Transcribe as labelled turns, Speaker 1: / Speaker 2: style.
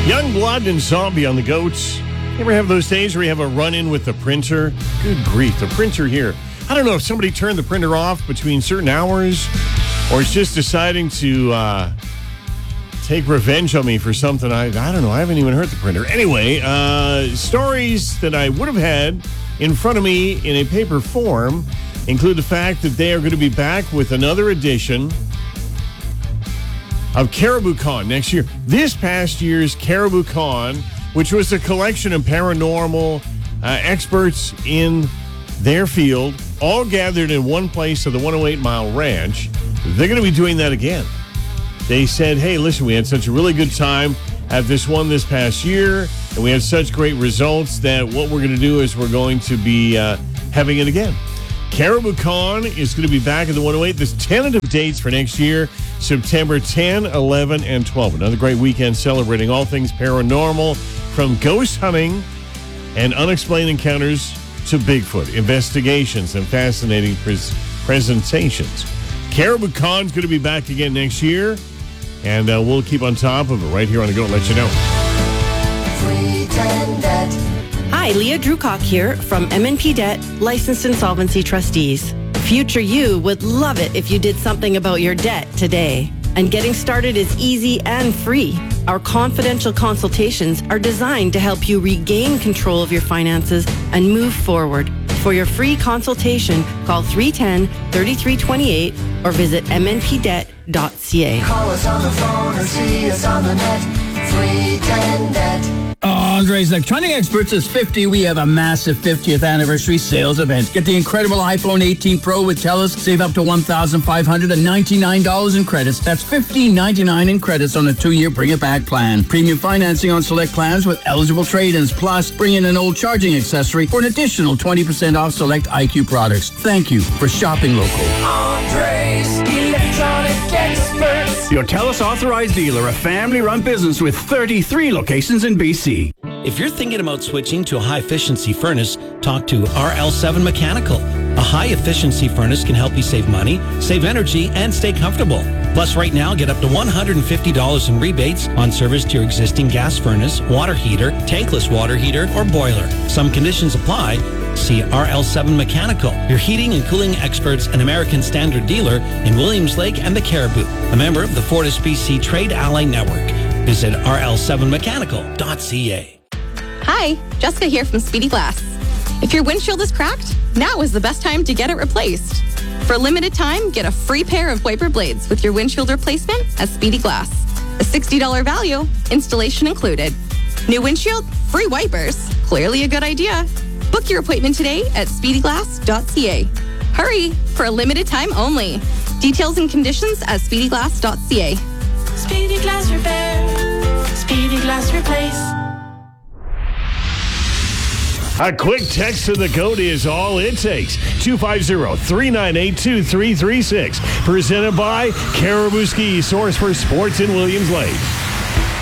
Speaker 1: Youngblood and Zombie on the Goats. You ever have those days where you have a run-in with the printer? Good grief, the printer here. I don't know if somebody turned the printer off between certain hours or it's just deciding to take revenge on me for something. I don't know. I haven't even hurt the printer. Anyway, stories that I would have had in front of me in a paper form include the fact that they are going to be back with another edition of Caribou Con next year. This past year's Caribou Con, which was a collection of paranormal experts in their field, all gathered in one place at the 108 Mile Ranch. They're going to be doing that again. They said, hey, listen, we had such a really good time at this one this past year, and we had such great results that what we're going to do is we're going to be having it again. Caribou Con is going to be back at the 108. There's tentative dates for next year, September 10, 11, and 12. Another great weekend celebrating all things paranormal, from ghost hunting and unexplained encounters to Bigfoot, investigations, and fascinating presentations. Caribou Con is going to be back again next year, and we'll keep on top of it right here on The Go and let you know.
Speaker 2: Hi, Leah Drewcock here from M&P Debt, Licensed Insolvency Trustees. Future you would love it if you did something about your debt today. And getting started is easy and free. Our confidential consultations are designed to help you regain control of your finances and move forward. For your free consultation, call 310-3328 or visit mnpdebt.ca.
Speaker 3: Call us on the phone or see us on the net. 310-DEBT.
Speaker 4: Andre's Electronic Experts is 50. We have a massive 50th anniversary sales event. Get the incredible iPhone 18 Pro with TELUS. Save up to $1,599 in credits. That's $1,599 in credits on a 2-year Bring It Back plan. Premium financing on select plans with eligible trade-ins. Plus, bring in an old charging accessory for an additional 20% off select IQ products. Thank you for shopping local.
Speaker 3: Andre's Electronic Experts.
Speaker 5: Your TELUS authorized dealer, a family-run business with 33 locations in BC.
Speaker 6: If you're thinking about switching to a high-efficiency furnace, talk to RL7 Mechanical. A high-efficiency furnace can help you save money, save energy, and stay comfortable. Plus, right now, get up to $150 in rebates on service to your existing gas furnace, water heater, tankless water heater, or boiler. Some conditions apply. See RL7 Mechanical, your heating and cooling experts and American Standard dealer in Williams Lake and the Caribou, a member of the Fortis BC Trade Ally Network. Visit rl7mechanical.ca.
Speaker 7: Hi, Jessica here from Speedy Glass. If your windshield is cracked, now is the best time to get it replaced. For a limited time, get a free pair of wiper blades with your windshield replacement at Speedy Glass. A $60 value, installation included. New windshield, free wipers. Clearly a good idea. Book your appointment today at speedyglass.ca. Hurry, for a limited time only. Details and conditions at speedyglass.ca.
Speaker 8: Speedy Glass Repair. Speedy Glass Replace.
Speaker 1: A quick text to the code is all it takes. 250-398-2336. Presented by Caribou Ski, source for sports in Williams Lake.